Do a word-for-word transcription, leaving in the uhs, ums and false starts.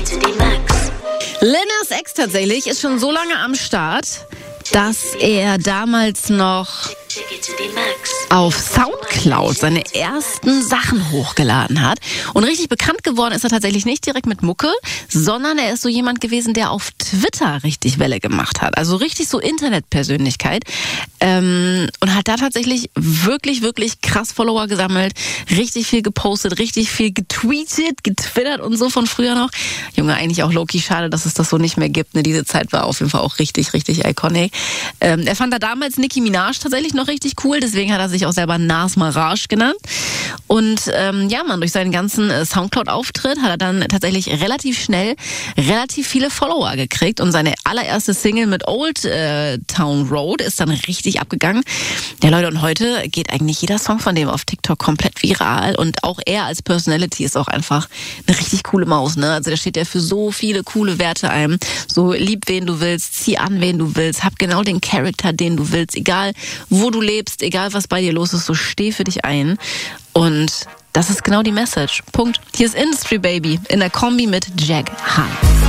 Lil Nas X tatsächlich ist schon so lange am Start, dass er damals noch auf Soundcloud seine ersten Sachen hochgeladen hat. Und richtig bekannt geworden ist er tatsächlich nicht direkt mit Mucke, sondern er ist so jemand gewesen, der auf Twitter richtig Welle gemacht hat. Also richtig so Internetpersönlichkeit. Ähm, und hat da tatsächlich wirklich, wirklich krass Follower gesammelt, richtig viel gepostet, richtig viel getweetet, getwittert und so von früher noch. Junge, eigentlich auch low-key schade, dass es das so nicht mehr gibt. Ne? Diese Zeit war auf jeden Fall auch richtig, richtig iconic. Ähm, er fand da damals Nicki Minaj tatsächlich noch richtig cool, deswegen hat er sich auch selber Nas Maraj genannt. Und ähm, ja, man, durch seinen ganzen äh, Soundcloud-Auftritt hat er dann tatsächlich relativ schnell relativ viele Follower gekriegt und seine allererste Single mit Old äh, Town Road ist dann richtig abgegangen. Ja, Leute, und heute geht eigentlich jeder Song von dem auf TikTok komplett viral und auch er als Personality ist auch einfach eine richtig coole Maus, ne? Also da steht er für so viele coole Werte ein. So lieb wen du willst, zieh an wen du willst, hab genau den Charakter, den du willst, egal wo du lebst, egal was bei dir los ist, so steh für dich ein. Und das ist genau die Message. Punkt. Hier ist Industry Baby in der Kombi mit Jag Hunt.